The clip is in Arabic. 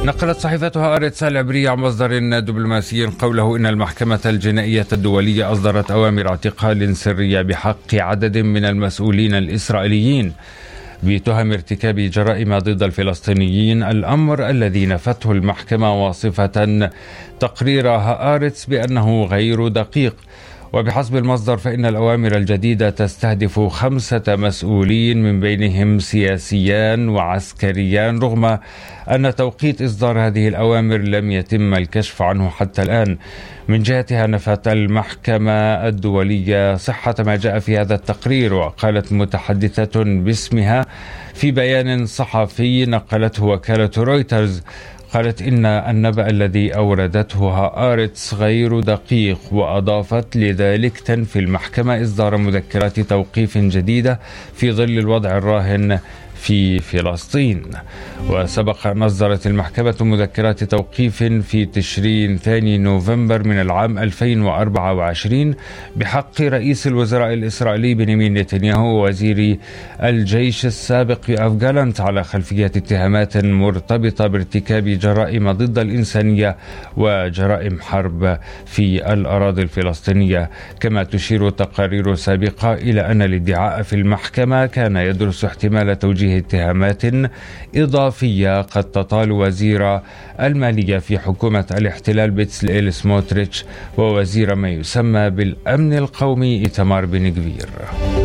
نقلت صحيفة هآرتس العبرية عن مصدر دبلوماسي قوله إن المحكمة الجنائية الدولية أصدرت أوامر اعتقال سرية بحق عدد من المسؤولين الإسرائيليين بتهم ارتكاب جرائم ضد الفلسطينيين، الأمر الذي نفته المحكمة واصفة تقرير هآرتس بأنه غير دقيق. وبحسب المصدر فإن الأوامر الجديدة تستهدف 5 مسؤولين من بينهم سياسيان وعسكريان، رغم أن توقيت إصدار هذه الأوامر لم يتم الكشف عنه حتى الآن. من جهتها نفت المحكمة الدولية صحة ما جاء في هذا التقرير، وقالت متحدثة باسمها في بيان صحفي نقلته وكالة رويترز، قالت إن النبأ الذي أوردته هآرتس غير دقيق، وأضافت لذلك تنفي المحكمة إصدار مذكرات توقيف جديدة في ظل الوضع الراهن في فلسطين. وسبق أن أصدرت المحكمة مذكرات توقيف في تشرين ثاني نوفمبر من العام 2024 بحق رئيس الوزراء الإسرائيلي بنيامين نتنياهو ووزير الجيش السابق يوآف جالانت على خلفية اتهامات مرتبطة بارتكاب جرائم ضد الإنسانية وجرائم حرب في الأراضي الفلسطينية. كما تشير تقارير سابقة إلى أن الادعاء في المحكمة كان يدرس احتمال توجيه اتهامات إضافية قد تطال وزير المالية في حكومة الاحتلال بيتسليل سموتريتش ووزير ما يسمى بالأمن القومي إيتمار بن غفير.